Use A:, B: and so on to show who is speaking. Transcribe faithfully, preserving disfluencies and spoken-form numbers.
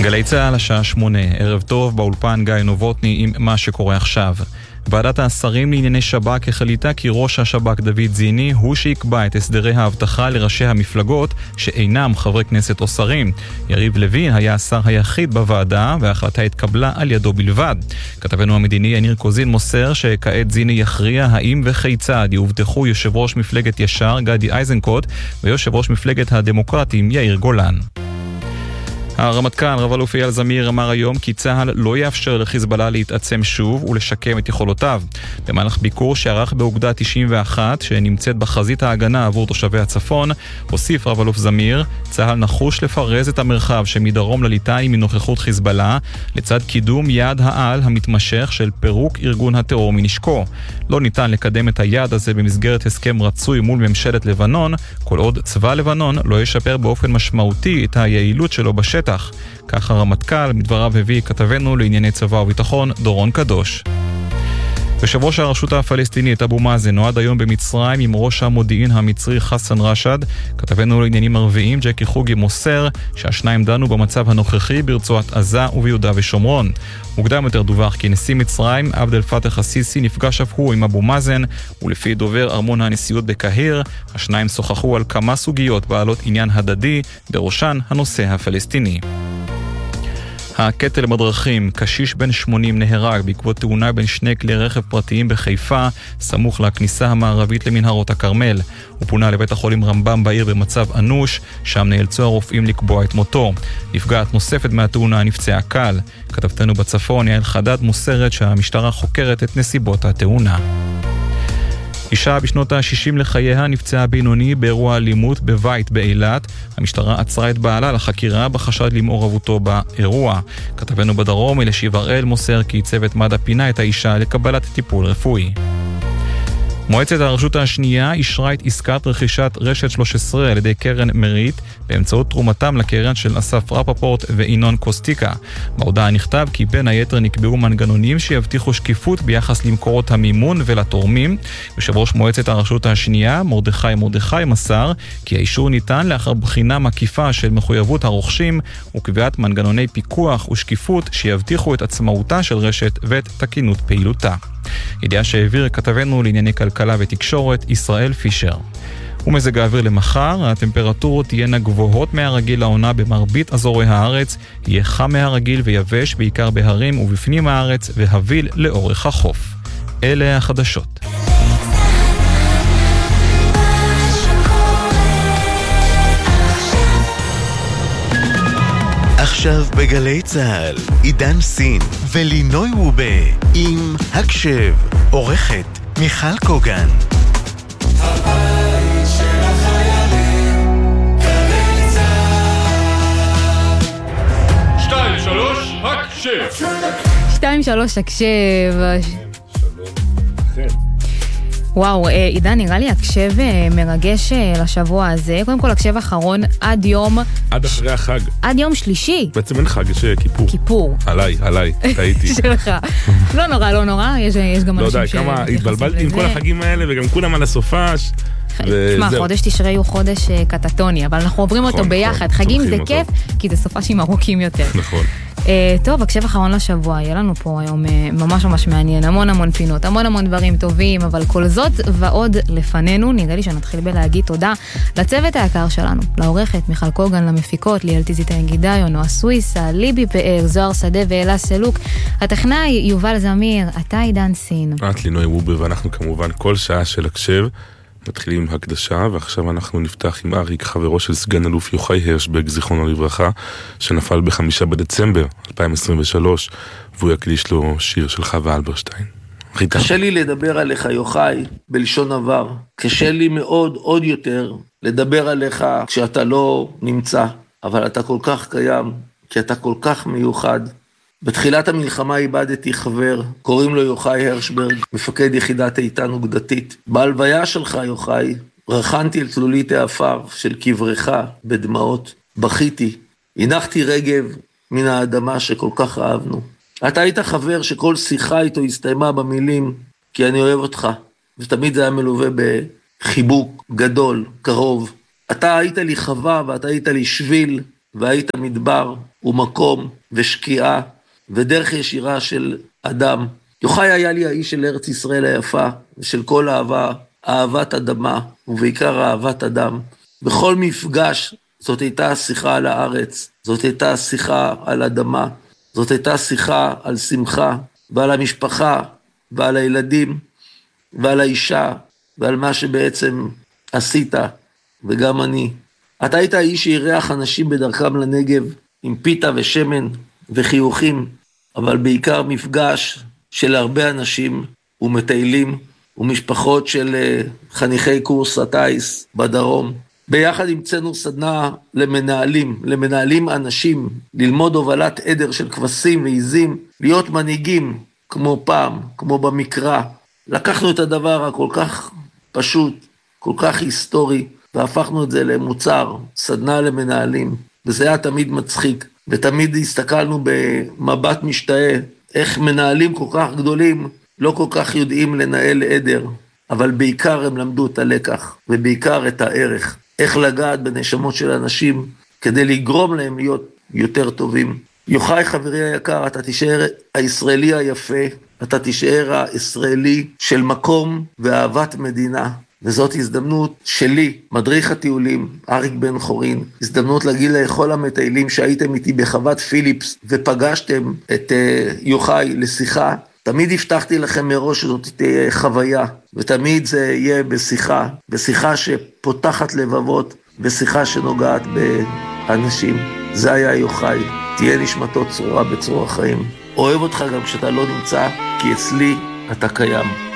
A: גלי צהל השעה שמונה, ערב טוב, באולפן גיא נובוטני עם מה שקורה עכשיו. ועדת השרים לענייני שב"כ החליטה כי ראש השב"כ דוד זיני הוא שיקבע את הסדרי ההבטחה לראשי המפלגות שאינם חברי כנסת או שרים. יריב לוין היה השר היחיד בוועדה וההחלטה התקבלה על ידו בלבד. כתבנו המדיני יניר קוזין מוסר שכעת זיני יכריע האם וכיצד יובטחו יושב ראש מפלגת ישר גדי איזנקוט ויושב ראש מפלגת הדמוקרטים יאיר גולן. הרמטכ"ל רב-אלוף אייל זמיר אמר היום כי צה"ל לא יאפשר לחיזבאללה להתעצם שוב ולשקם את יכולותיו. במהלך ביקור שערך באוגדה תשעים ואחת שנמצאת בחזית ההגנה עבור תושבי הצפון, הוסיף רב-אלוף זמיר, צה"ל נחוש לפרז את המרחב שמדרום לליטאי מנוכחות חיזבאללה לצד קידום יעד העל המתמשך של פירוק ארגון הטרור מנשקו. לא ניתן לקדם את היעד הזה במסגרת הסכם רצוי מול ממשלת לבנון, כל עוד צבא לבנון לא ישפר באופן משמעותי את היעילות שלו בשטח. כך הרמטכ"ל מדבריו הביא כתבנו לענייני צבא וביטחון דורון קדוש. יושב ראש הרשות הפלסטינית אבו מאזן נועד היום במצרים עם ראש המודיעין המצרי חסן רשד. כתבנו לעניינים ערביים ג'קי חוגי מוסר שהשניים דנו במצב הנוכחי ברצועת עזה וביהודה ושומרון. מוקדם יותר דווח כי נשיא מצרים עבד אל פתח א-סיסי נפגש אף הוא עם אבו מאזן, ולפי דובר ארמון הנשיאות בקהיר השניים שוחחו על כמה סוגיות בעלות עניין הדדי, בראשן הנושא הפלסטיני. הקטל בדרכים, קשיש בן שמונים נהרג בעקבות תאונה בין שני כלי רכב פרטיים בחיפה, סמוך לכניסה המערבית למנהרות הכרמל. הוא פונה לבית החולים רמב"ם בעיר במצב אנוש, שם נאלצו הרופאים לקבוע את מותו. נפגעת נוספת מהתאונה נפצעה קל. כתבתנו בצפון יעל חדד מוסרת שהמשטרה חוקרת את נסיבות התאונה. אישה בשנות ה-שישים לחייה נפצעה בינוני באירוע אלימות בבית באילת. המשטרה עצרה את בעלה לחקירה בחשד למעורבותו באירוע. כתבנו בדרום אלישיב הראל מוסר כי צוות מד"א פינה את האישה לקבלת טיפול רפואי. מועצת הרשות השנייה אישרה את עסקת רכישת רשת שלוש עשרה על ידי קרן מריט באמצעות תרומתם לקרן של אסף רפפורט ואינון קוסטיקה. בהודעה נכתב כי בין היתר נקבעו מנגנונים שיבטיחו שקיפות ביחס למקורות המימון ולתורמים. יושב ראש מועצת הרשות השנייה מרדכי מרדכי מסר כי האישור ניתן לאחר בחינה מקיפה של מחויבות הרוכשים וקביעת מנגנוני פיקוח ושקיפות שיבטיחו את עצמאותה של רשת ואת תקינות פעילותה. ידיעה שהעביר כתבנו לענייני כלכלה ותקשורת ישראל פישר. ומזג האוויר למחר, הטמפרטורות תהיינה גבוהות מהרגיל לעונה במרבית אזורי הארץ, יהיה חם מהרגיל ויבש בעיקר בהרים ובפנים הארץ והביל לאורך החוף. אלה החדשות.
B: עכשיו בגלי צהל, עידן סין ולינוי וובה עם הקשב, עורכת מיכל קוגן.
C: הבית של החיילים, גלי צהל. שתיים, שלוש, הקשב.
D: שתיים, שלוש, הקשב. וואו, עידן, נראה לי הקשב מרגש לשבוע הזה. קודם כל, הקשב האחרון עד יום...
E: עד אחרי החג.
D: עד יום שלישי.
E: בעצם אין חג, יש כיפור.
D: כיפור.
E: עליי, עליי, טעיתי.
D: שלך. לא נורא, לא נורא, יש, יש גם אנשים ש...
E: לא יודע, כמה התבלבלתי עם כל החגים האלה, וגם כולם על הסופש.
D: תשמע, חודש תשרי הוא חודש קטטוני, אבל אנחנו עוברים אותו ביחד. חגים זה כיף, כי זה סופשים ארוכים יותר.
E: נכון.
D: טוב, הקשב האחרון לשבוע, יהיה לנו פה היום ממש ממש מעניין, המון המון פינות, המון המון דברים טובים, אבל כל זאת ועוד לפנינו. נראה לי שנתחיל בלהגיד תודה לצוות היקר שלנו, לעורכת מיכל קוגן, למפיקות ליאל תיזית הנגידה, נועה סוויסה, ליבי פאר, זוהר שדה ואלה סלוק, הטכנאי יובל זמיר, אתה עידן סין.
E: את לינוי וובה, ואנחנו כמובן כל שעה של הקשב מתחילים עם הקדשה, ועכשיו אנחנו נפתח עם אריק, חברו של סגן אלוף יוחאי הרשברג, זיכרונו לברכה, שנפל בחמישה בדצמבר אלפיים עשרים ושלוש, והוא יקדיש לו שיר של חווה אלברשטיין.
F: קשה לי לדבר עליך יוחאי בלשון עבר, קשה לי מאוד עוד יותר לדבר עליך כשאתה לא נמצא, אבל אתה כל כך קיים, כי אתה כל כך מיוחד. בתחילת המלחמה איבדתי חבר, קוראים לו יוחאי הרשברג, מפקד יחידת איתן אוגדתית. בהלוויה שלך יוחאי, רחנתי אל צלולית האפר של קברך בדמעות, בכיתי, הנחתי רגב מן האדמה שכל כך אהבנו. אתה היית חבר שכל שיחה איתו הסתיימה במילים, כי אני אוהב אותך, ותמיד זה היה מלווה בחיבוק גדול, קרוב. אתה היית לי חווה ואתה היית לי שביל, והיית מדבר ומקום ושקיעה ודרך ישירה של אדם. יוחאי היה לי האיש של ארץ ישראל היפה ושל כל אהבה, אהבת אדמה ובעיקר אהבת אדם. בכל מפגש זאת הייתה שיחה על הארץ, זאת הייתה שיחה על אדמה, זאת הייתה שיחה על שמחה ועל המשפחה ועל הילדים ועל האישה ועל מה שבעצם עשית, וגם אני. אתה היית האיש שירח אנשים בדרכם לנגב עם פיתה ושמן וחיוכים, אבל בעיקר מפגש של הרבה אנשים ומטיילים ומשפחות של חניכי קורס הטייס בדרום. ביחד המצאנו סדנה למנהלים, למנהלים אנשים, ללמוד הובלת עדר של כבשים ועיזים, להיות מנהיגים כמו פעם, כמו במקרא. לקחנו את הדבר הכל כך פשוט, כל כך היסטורי, והפכנו את זה למוצר, סדנה למנהלים, וזה היה תמיד מצחיק, ותמיד הסתכלנו במבט משתאה, איך מנהלים כל כך גדולים, לא כל כך יודעים לנהל עדר, אבל בעיקר הם למדו את הלקח, ובעיקר את הערך, איך לגעת בנשמות של אנשים, כדי לגרום להם להיות יותר טובים. יוחאי חברי היקר, אתה תישאר הישראלי היפה, אתה תישאר הישראלי של מקום ואהבת מדינה, וזאת הזדמנות שלי, מדריך הטיולים, אריק בן חורין, הזדמנות להגיד לכל המטיילים שהייתם איתי בחוות פיליפס, ופגשתם את uh, יוחאי לשיחה, תמיד הבטחתי לכם מראש שזאת תהיה חוויה, ותמיד זה יהיה בשיחה, בשיחה שפותחת לבבות, בשיחה שנוגעת באנשים. זה היה יוחאי, תהיה נשמתו צרורה בצרור החיים. אוהב אותך גם כשאתה לא נמצא, כי אצלי אתה קיים.